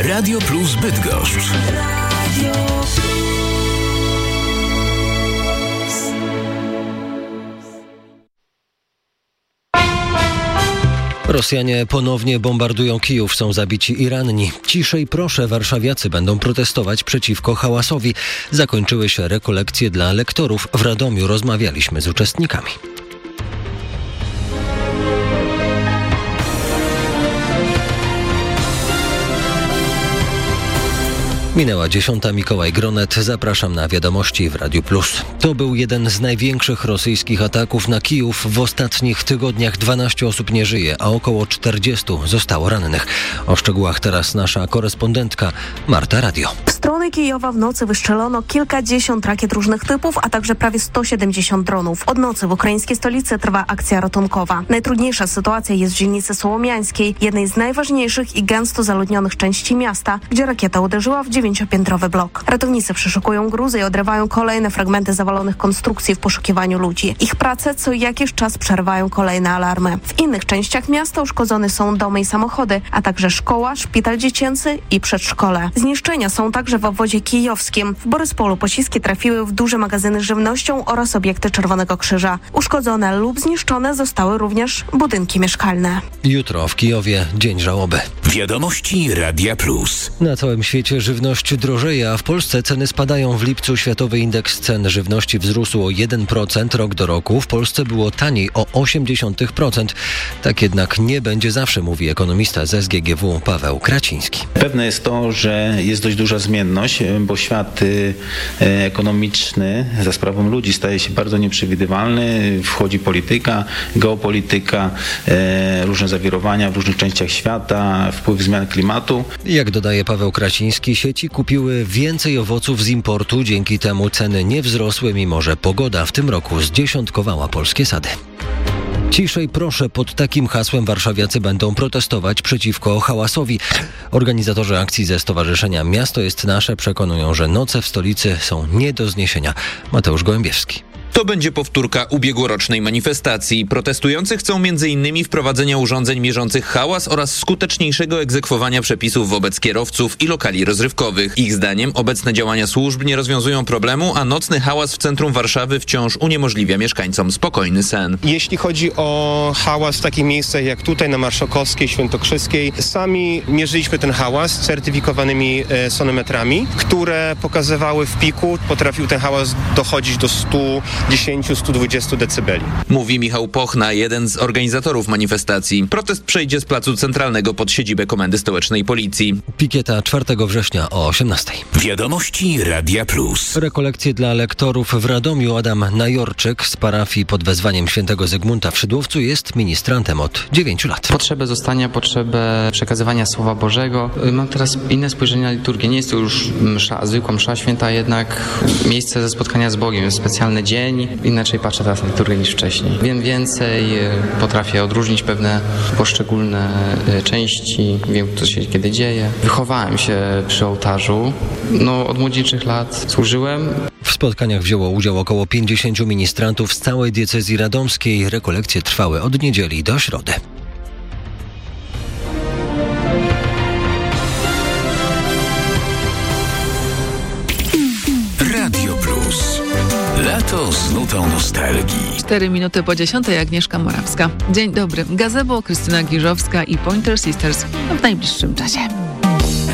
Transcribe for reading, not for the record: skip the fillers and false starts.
Radio Plus Bydgoszcz. Rosjanie ponownie bombardują Kijów, są zabici i ranni. Ciszej proszę, warszawiacy będą protestować przeciwko hałasowi. Zakończyły się rekolekcje dla lektorów. W Radomiu rozmawialiśmy z uczestnikami. Minęła 10. Mikołaj Gronet. Zapraszam na wiadomości w Radiu Plus. To był jeden z największych rosyjskich ataków na Kijów. W ostatnich tygodniach 12 osób nie żyje, a około 40 zostało rannych. O szczegółach teraz nasza korespondentka Marta Radio. W stronę Kijowa w nocy wystrzelono kilkadziesiąt rakiet różnych typów, a także prawie 170 dronów. Od nocy w ukraińskiej stolicy trwa akcja ratunkowa. Najtrudniejsza sytuacja jest w dzielnicy Sołomiańskiej, jednej z najważniejszych i gęsto zaludnionych części miasta, gdzie rakieta uderzyła w 9-piętrowy blok. Ratownicy przeszukują gruzy i odrywają kolejne fragmenty zawalonych konstrukcji w poszukiwaniu ludzi. Ich prace co jakiś czas przerwają kolejne alarmy. W innych częściach miasta uszkodzone są domy i samochody, a także szkoła, szpital dziecięcy i przedszkole. Zniszczenia są także w obwodzie kijowskim. W Boryspolu pociski trafiły w duże magazyny z żywnością oraz obiekty Czerwonego Krzyża. Uszkodzone lub zniszczone zostały również budynki mieszkalne. Jutro w Kijowie dzień żałoby. Wiadomości Radia Plus. Na całym świecie żywność drożeje, a w Polsce ceny spadają. W lipcu światowy indeks cen żywności wzrósł o 1% rok do roku. W Polsce było taniej o 0,8%. Tak jednak nie będzie zawsze, mówi ekonomista z SGGW Paweł Kraciński. Pewne jest to, że jest dość duża zmienność, bo świat ekonomiczny za sprawą ludzi staje się bardzo nieprzewidywalny. Wchodzi polityka, geopolityka, różne zawirowania w różnych częściach świata, wpływ zmian klimatu. Jak dodaje Paweł Kraciński, sieci kupiły więcej owoców z importu. Dzięki temu ceny nie wzrosły, mimo że pogoda w tym roku zdziesiątkowała polskie sady. Ciszej proszę, pod takim hasłem warszawiacy będą protestować przeciwko hałasowi. Organizatorzy akcji ze Stowarzyszenia Miasto jest Nasze przekonują, że noce w stolicy są nie do zniesienia. Mateusz Gołębiewski. To będzie powtórka ubiegłorocznej manifestacji. Protestujący chcą m.in. wprowadzenia urządzeń mierzących hałas oraz skuteczniejszego egzekwowania przepisów wobec kierowców i lokali rozrywkowych. Ich zdaniem obecne działania służb nie rozwiązują problemu, a nocny hałas w centrum Warszawy wciąż uniemożliwia mieszkańcom spokojny sen. Jeśli chodzi o hałas w takich miejscach jak tutaj na Marszałkowskiej, Świętokrzyskiej, sami mierzyliśmy ten hałas certyfikowanymi sonometrami, które pokazywały w piku, potrafił ten hałas dochodzić do 110-120 decybeli. Mówi Michał Pochna, jeden z organizatorów manifestacji. Protest przejdzie z Placu Centralnego pod siedzibę Komendy Stołecznej Policji. Pikieta 4 września o 18:00. Wiadomości Radia Plus. Rekolekcje dla lektorów w Radomiu. Adam Najorczyk z parafii pod wezwaniem świętego Zygmunta w Szydłowcu jest ministrantem od 9 lat. Potrzebę zostania, potrzebę przekazywania Słowa Bożego. Mam teraz inne spojrzenie na liturgię. Nie jest to już msza, zwykła msza święta, jednak miejsce ze spotkania z Bogiem. Jest specjalny dzień. Inaczej patrzę teraz na liturgię niż wcześniej. Wiem więcej, potrafię odróżnić pewne poszczególne części, wiem, co się kiedy dzieje. Wychowałem się przy ołtarzu. Od młodzieńczych lat służyłem. W spotkaniach wzięło udział około 50 ministrantów z całej diecezji radomskiej. Rekolekcje trwały od niedzieli do środy. Radio Plus. Lato z nutą nostalgii. 4 minuty po 10:00, Agnieszka Morawska. Dzień dobry. Gazebo, Krystyna Giżowska i Pointer Sisters w najbliższym czasie.